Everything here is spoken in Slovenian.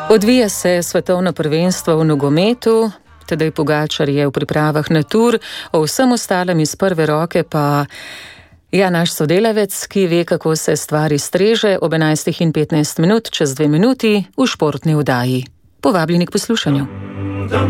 Odvija se svetovno prvenstvo v nogometu, Tadej Pogačar je v pripravah na Tour, o vsem ostalem iz prve roke pa naš sodelavec, ki ve, kako se stvari streže ob 11:15 čez 2 minuti v športni oddaji. Povabljeni k poslušanju.